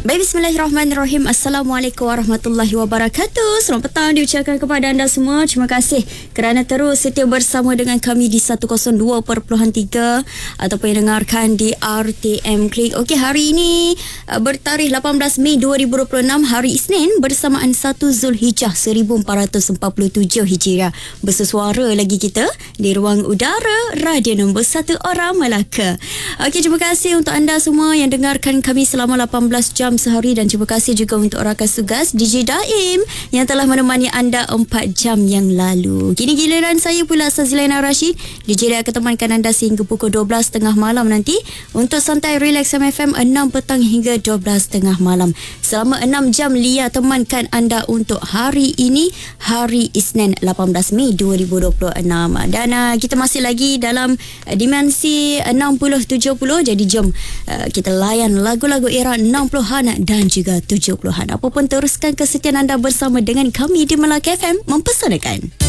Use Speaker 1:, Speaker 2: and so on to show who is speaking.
Speaker 1: Baik, bismillahirrahmanirrahim. Assalamualaikum warahmatullahi wabarakatuh. Selamat petang diucapkan kepada anda semua. Terima kasih kerana terus setia bersama dengan kami di 102.3 ataupun yang dengarkan di RTM Klik. Okey, hari ini bertarikh 18 Mei 2026, hari Isnin, bersamaan 1 Zulhijjah 1447 Hijriah. Bersesuara lagi kita di ruang udara radio nombor 1 Orang Melaka. Okey, terima kasih untuk anda semua yang dengarkan kami selama 18 jam sehari, dan terima kasih juga untuk rakan tugas DJ Daim yang telah menemani anda 4 jam yang lalu. Kini giliran saya pula, Sazilana Rashid. DJ Daim akan temankan anda sehingga pukul 12 tengah malam nanti untuk santai relax MFM 6 petang hingga 12 tengah malam. Selama 6 jam Lia temankan anda untuk hari ini, hari Isnin 18 Mei 2026. Dan kita masih lagi dalam dimensi 60-70. Jadi jom kita layan lagu-lagu era 60-an dan juga 70-an. Apa pun teruskan kesetiaan anda bersama dengan kami di Melaka FM Mempersanakan.